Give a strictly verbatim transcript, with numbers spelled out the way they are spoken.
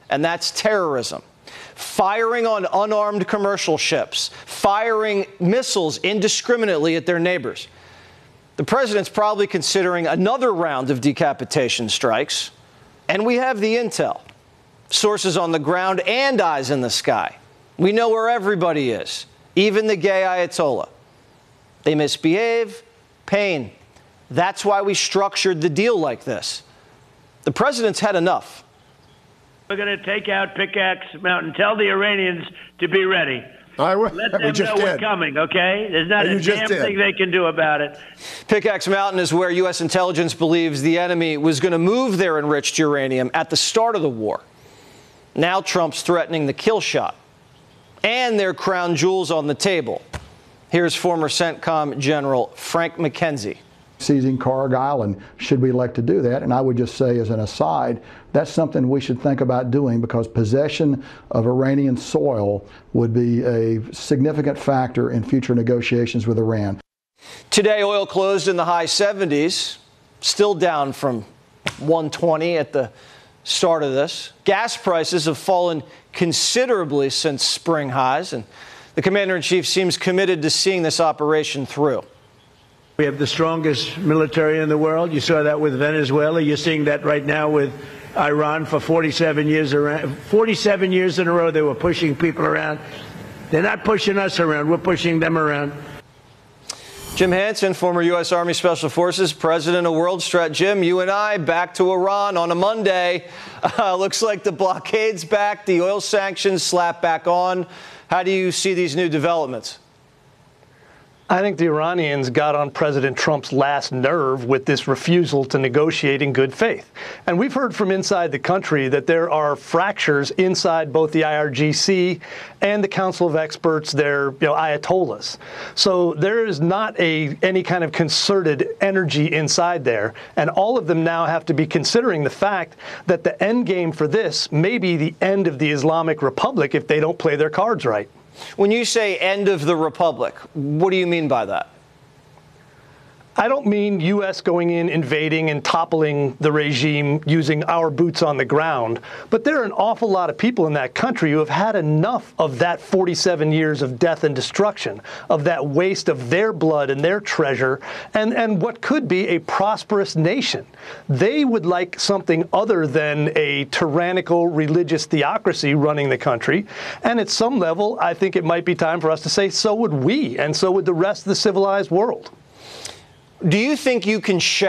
and that's terrorism. Firing on unarmed commercial ships, firing missiles indiscriminately at their neighbors. The president's probably considering another round of decapitation strikes, and we have the intel. Sources on the ground and eyes in the sky. We know where everybody is, even the gay Ayatollah. They misbehave, pain. That's why we structured the deal like this. The president's had enough. We're going to take out Pickaxe Mountain. Tell the Iranians to be ready. All right, Let them we just know did. we're coming, okay? There's not You a just damn did. thing they can do about it. Pickaxe Mountain is where U S intelligence believes the enemy was going to move their enriched uranium at the start of the war. Now Trump's threatening the kill shot. And their crown jewels on the table. Here's former CENTCOM General Frank McKenzie. Seizing Cargill, and should we elect to do that? And I would just say as an aside, that's something we should think about doing, because possession of Iranian soil would be a significant factor in future negotiations with Iran. Today, oil closed in the high seventies, still down from one twenty at the start of this. Gas prices have fallen considerably since spring highs, and the commander-in-chief seems committed to seeing this operation through. We have the strongest military in the world. You saw that with Venezuela. You're seeing that right now with Iran. For forty-seven years around, forty-seven years in a row, they were pushing people around. They're not pushing us around. We're pushing them around. Jim Hansen, former U S Army Special Forces, president of World Strat. Jim, you and I back to Iran on a Monday. Uh, looks like the blockade's back, the oil sanctions slap back on. How do you see these new developments? I think the Iranians got on President Trump's last nerve with this refusal to negotiate in good faith. And we've heard from inside the country that there are fractures inside both the I R G C and the Council of Experts, their you know, Ayatollahs. So there is not a any kind of concerted energy inside there. And all of them now have to be considering the fact that the end game for this may be the end of the Islamic Republic if they don't play their cards right. When you say end of the republic, what do you mean by that? I don't mean U S going in, invading, and toppling the regime using our boots on the ground, but there are an awful lot of people in that country who have had enough of that forty-seven years of death and destruction, of that waste of their blood and their treasure, and, and what could be a prosperous nation. They would like something other than a tyrannical religious theocracy running the country, and at some level, I think it might be time for us to say so would we, and so would the rest of the civilized world. Do you think you can shatter